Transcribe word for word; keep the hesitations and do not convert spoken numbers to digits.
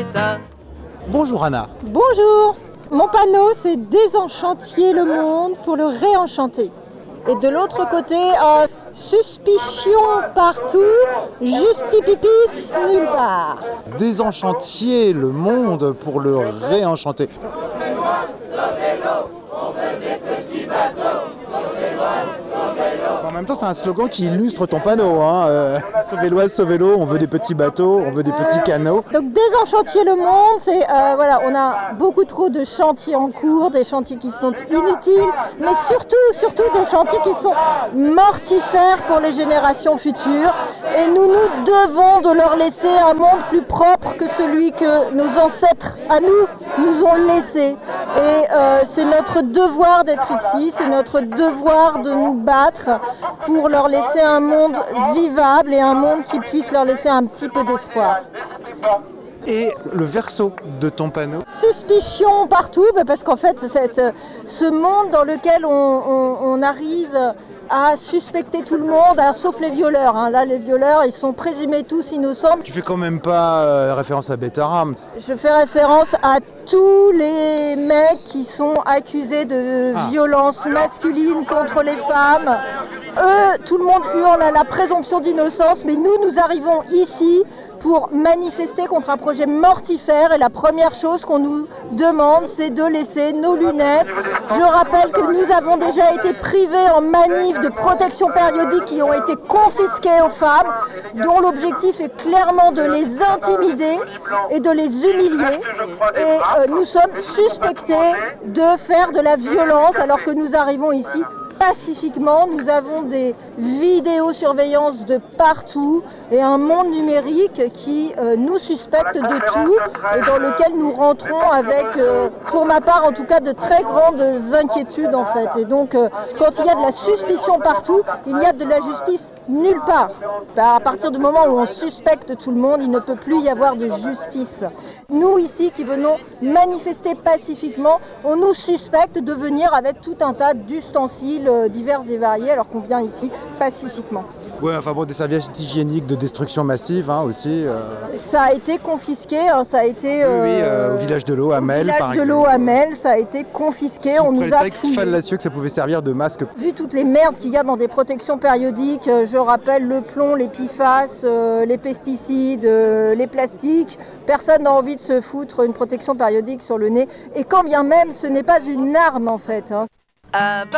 l'État. Bonjour Anna. Bonjour. Mon panneau, c'est désenchantier le monde pour le réenchanter. Et de l'autre côté, euh, suspicion partout, justipipis nulle part. Désenchantier le monde pour le réenchanter. En même temps, c'est un slogan qui illustre ton panneau. Hein. Euh, Sauvéloise, Sauvélo, on veut des petits bateaux, on veut des petits canots. Donc désenchantier le monde, c'est euh, voilà, on a beaucoup trop de chantiers en cours, des chantiers qui sont inutiles, mais surtout, surtout des chantiers qui sont mortifères pour les générations futures. Et nous nous devons de leur laisser un monde plus propre que celui que nos ancêtres à nous nous ont laissé. Et euh, c'est notre devoir d'être ici, c'est notre devoir de nous battre pour leur laisser un monde vivable et un monde qui puisse leur laisser un petit peu d'espoir. Et le verso de ton panneau? Suspicion partout, parce qu'en fait, c'est ce monde dans lequel on, on, on arrive à suspecter tout le monde, alors, sauf les violeurs. Hein. Là, les violeurs, ils sont présumés tous innocents. Tu fais quand même pas euh, référence à Betaram. Je fais référence à tous les mecs qui sont accusés de ah. violence masculine contre les femmes. Eux, tout le monde hurle à la présomption d'innocence, mais nous, nous arrivons ici pour manifester contre un projet mortifère, et la première chose qu'on nous demande, c'est de laisser nos lunettes. Je rappelle que nous avons déjà été privés en manif de protection périodique qui ont été confisquées aux femmes, dont l'objectif est clairement de les intimider et de les humilier. Et euh, nous sommes suspectés de faire de la violence alors que nous arrivons ici pacifiquement. Nous avons des vidéosurveillances de partout et un monde numérique qui euh, nous suspecte de tout et dans lequel nous rentrons avec, euh, pour ma part en tout cas, de très grandes inquiétudes en fait. Et donc euh, quand il y a de la suspicion partout, il y a de la justice nulle part. À partir du moment où on suspecte tout le monde, il ne peut plus y avoir de justice. Nous ici qui venons manifester pacifiquement, on nous suspecte de venir avec tout un tas d'ustensiles divers et variés alors qu'on vient ici pacifiquement. Oui, enfin bon, des serviettes hygiéniques de destruction massive hein, aussi. Euh... Ça a été confisqué, hein, ça a été... Euh, oui, oui euh, au village de l'eau à Mel, par exemple. Au village de l'eau à Mel, ça a été confisqué, on nous a fouillé. Fallacieux que ça pouvait servir de masque. Vu toutes les merdes qu'il y a dans des protections périodiques, je rappelle le plomb, les P F A S, euh, les pesticides, euh, les plastiques, personne n'a envie de se foutre une protection périodique sur le nez. Et quand bien même, ce n'est pas une arme en fait. Hein. Euh,